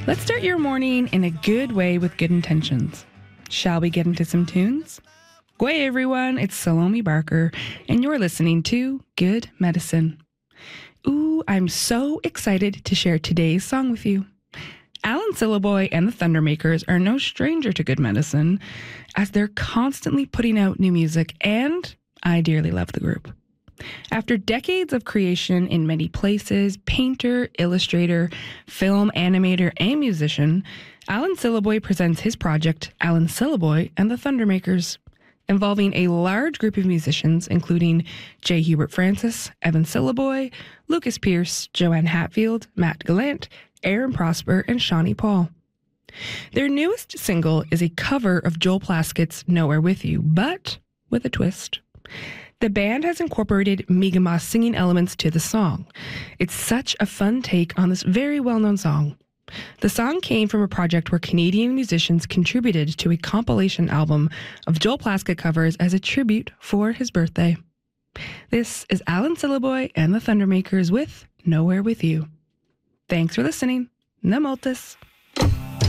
Let's start your morning in a good way with good intentions. Shall we get into some tunes? G'day everyone, it's Salome Barker, and you're listening to Good Medicine. Ooh, I'm so excited to share today's song with you. Alan Syliboy and the Thundermakers are no stranger to good medicine, as they're constantly putting out new music, and I dearly love the group. After decades of creation in many places, painter, illustrator, film animator, and musician, Alan Syliboy presents his project, Alan Syliboy and the Thundermakers, involving a large group of musicians, including J. Hubert Francis, Evan Syliboy, Lucas Pierce, Joanne Hatfield, Matt Gallant, Aaron Prosper, and Shawnee Paul. Their newest single is a cover of Joel Plaskett's Nowhere With You, but with a twist. The band has incorporated Mi'kmaq singing elements to the song. It's such a fun take on this very well-known song. The song came from a project where Canadian musicians contributed to a compilation album of Joel Plaskett covers as a tribute for his birthday. This is Alan Syliboy and the Thundermakers with Nowhere With You. Thanks for listening. Na multas.